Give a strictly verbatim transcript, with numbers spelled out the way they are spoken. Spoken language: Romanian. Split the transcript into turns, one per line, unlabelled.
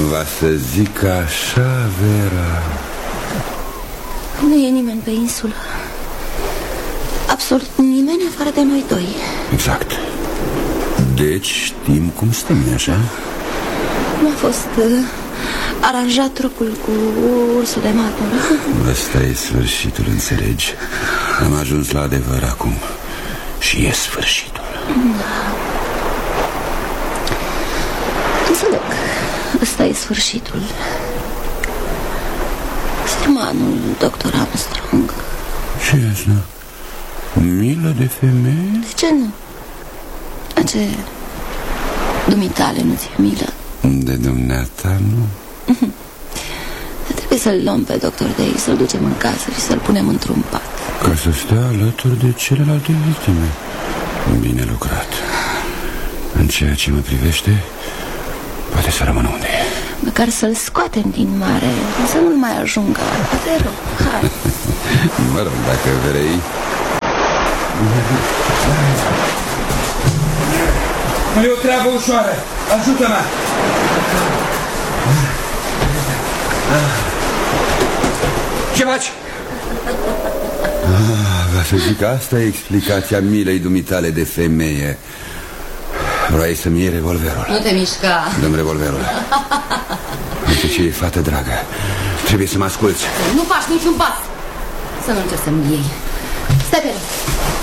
Va să zic așa, Vera.
Nu e nimeni pe insulă. Absolut nimeni afară de noi doi.
Exact. Deci știm cum stăm, nu-i așa?
Nu a fost uh, aranjat trucul cu ursul de marmură.
Ăsta e sfârșitul, înțelegi? Am ajuns la adevăr acum. Și e sfârșitul.
Da. Înțeleg. Ăsta e sfârșitul. Sărmanul doctor Armstrong.
Ce e asta? Milă de femeie?
De ce nu? Ce? Dumitale nu ți-e milă?
De dumneata, nu?
Trebuie să-l luăm pe doctor de aici, să-l ducem în casă și să-l punem într-un pat.
Ca să stea alături de celelalte victime. Bine lucrat. În ceea ce mă privește, poate să rămână unde e.
Măcar să-l scoatem din mare, să nu-l mai ajungă. Te rog, hai.
Mă rog, dacă vrei.
Nu e o treabă ușoară. Ajută-mă. Ce faci?
Ah, va să zic, asta e explicația milei dumitale de femeie. Vrei să-mi iei revolverul?
Nu te mișca.
Dă-mi revolverul. Uite ce e, fată dragă. Trebuie să mă asculți.
Nu faci niciun pas. Să nu încerci să-mi iei. Stai pe rând.